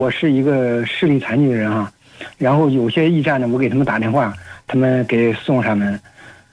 我是一个视力残疾的人啊，然后有些驿站呢，我给他们打电话，他们给送上门。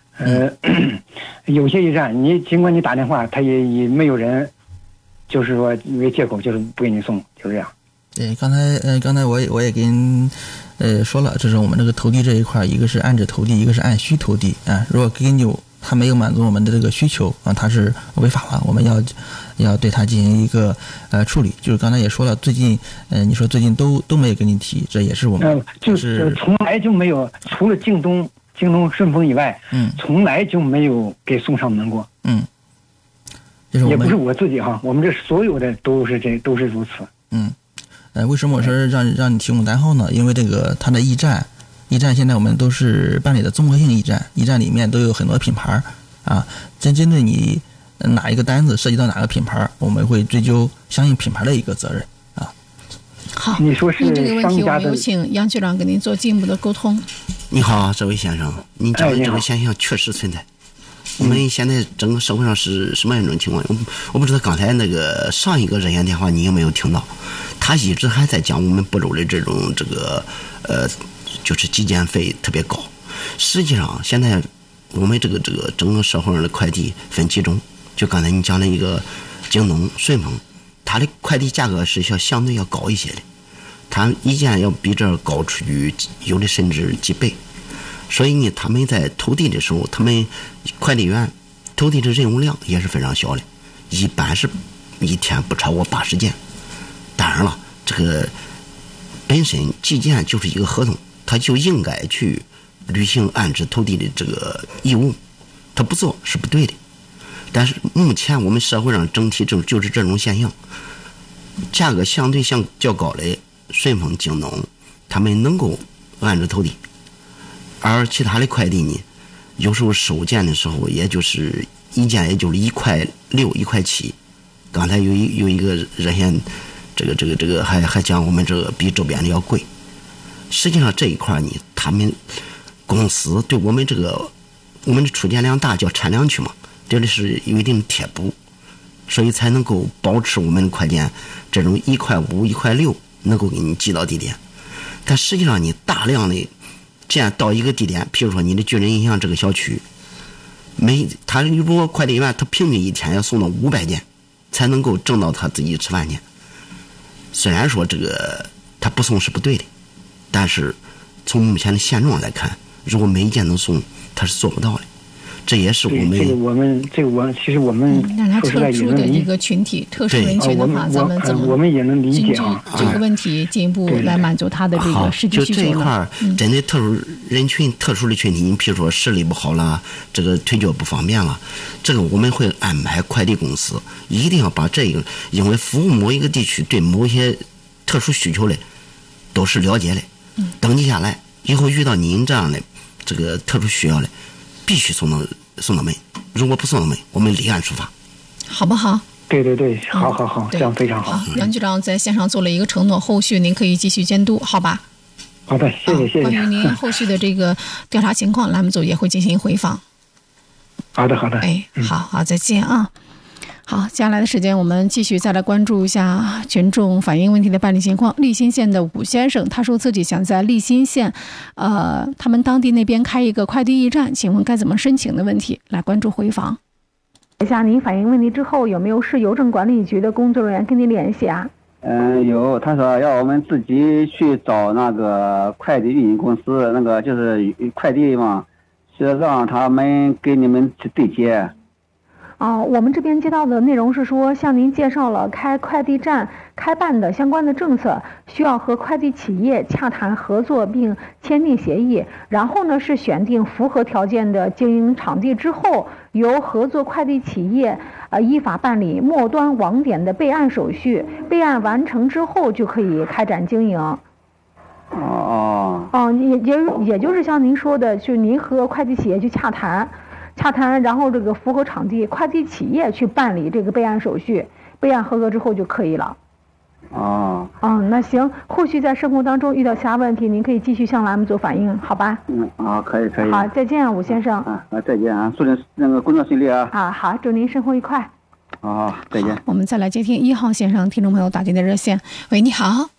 有些驿站你尽管你打电话，他也没有人，就是说因为借口就是不给你送，就是这样。 对，刚才我也跟说了，这是我们这个投递这一块，一个是按指投递，一个是按需投递啊。如果根据他没有满足我们的这个需求啊，他是违法了，我们要对他进行一个处理。就是刚才也说了，最近你说最近都没有跟你提，这也是我们就是从来就没有，除了京东顺丰以外，从来就没有给送上门过。 就是也不是我自己哈，我们这所有的都是如此。 为什么我说让你提供单号呢？因为这个它的驿站现在我们都是办理的综合性驿站里面都有很多品牌啊，针对你哪一个单子涉及到哪个品牌，我们会追究相应品牌的一个责任啊。 好， 你说是这个问题我们有请杨局长跟您做进一步的沟通。 你好，这位先生，您讲的这个现象确实存在。我们现在整个社会上是什么样一种情况？我不知道刚才那个上一个热线电话你有没有听到？他一直还在讲我们亳州的这种就是寄件费特别高。实际上现在我们这个整个社会上的快递分几种，就刚才你讲的一个京东、顺丰，它的快递价格是相对要高一些的，它一件要比这高出去，有的甚至几倍。所以呢，他们在投递的时候，他们快递员投递的任务量也是非常小的，一般是一天不超过80件。当然了，这个本身寄件就是一个合同，他就应该去履行按指投递的这个义务，他不做是不对的。但是目前我们社会上整体就是这种现象，价格相对较高的顺丰、京东，他们能够按指投递。而其他的快递呢，有时候收件的时候，也就是一件也就是1.6块、1.7块。刚才有一个热线，这个还讲我们这个比周边的要贵。实际上这一块呢，他们公司对我们我们的出件量大，叫产量区嘛，这里是有一定贴补，所以才能够保持我们的快件这种1.5块、1.6块能够给你寄到地点。但实际上你大量的件到一个地点，譬如说你的巨人印象这个小区，他如果快递员他平均一天要送到500件，才能够挣到他自己吃饭钱。虽然说这个他不送是不对的，但是从目前的现状来看，如果每一件都送，他是做不到的。这也是我们其实我们让他特殊的一个群体，特殊人群的话，咱们怎么我们也能理解啊这个问题进一步来满足他的这个实际需求呢？ 就这一块针对特殊人群、特殊的群体，你比如说视力不好了，这个腿脚不方便了，这个我们会安排快递公司一定要把这个，因为服务某一个地区对某一些特殊需求的都是了解的，登记下来以后遇到您这样的这个特殊需要的，必须送到门，如果不送到门，我们立案处罚， 好不好？ 对，好，这样非常好。 杨局长在线上做了一个承诺，后续您可以继续监督，好吧？ 好的，谢谢。 关于您后续的这个调查情况，栏目组也会进行回访。 好的。 好，再见啊。好，接下来的时间我们继续再来关注一下群众反映问题的办理情况。利辛县的武先生，他说自己想在利辛县他们当地那边开一个快递驿站，请问该怎么申请的问题，来关注回访一下。您反映问题之后，有没有市邮政管理局的工作人员跟您联系啊？ 有，他说要我们自己去找那个快递运营公司，那个就是快递嘛，是让他们给你们去对接。 我们这边接到的内容是说，向您介绍了开快递站开办的相关的政策，需要和快递企业洽谈合作并签订协议，然后呢是选定符合条件的经营场地之后，由合作快递企业依法办理末端网点的备案手续，备案完成之后就可以开展经营。也就是像您说的，就您和快递企业去洽谈，然后这个符合场地，快递企业去办理这个备案手续，备案合格之后就可以了。那行，后续在生活当中遇到其他问题，您可以继续向栏目组反映，好吧？ 可以。 好，再见，武先生。 再见啊，祝您那个工作顺利啊。 好，祝您生活愉快。 再见。 我们再来接听1号线上听众朋友打进的热线。喂，你好。